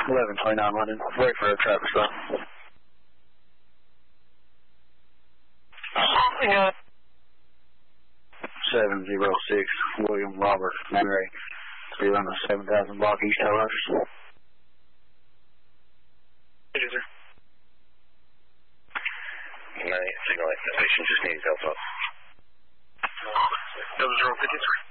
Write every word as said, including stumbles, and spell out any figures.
eleven twenty-nine London. Wait for a traffic stop. Yeah. seven zero six William Robert Manray. Still on the seven thousand block East Towers. It is, sir. Night signal station just needs help up. Double zero fifty, sir.